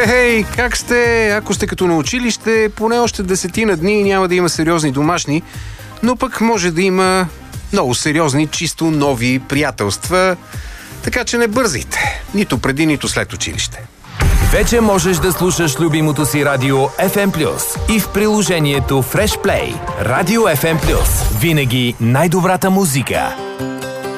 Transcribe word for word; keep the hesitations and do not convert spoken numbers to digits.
Хей, как сте? Ако сте като на училище, поне още десетина дни няма да има сериозни домашни, но пък може да има много сериозни, чисто нови приятелства, така че не бързайте. Нито преди, нито след училище. Вече можеш да слушаш любимото си радио еф ем плюс и в приложението Fresh Play. Радио еф ем плюс. Винаги най-добрата музика.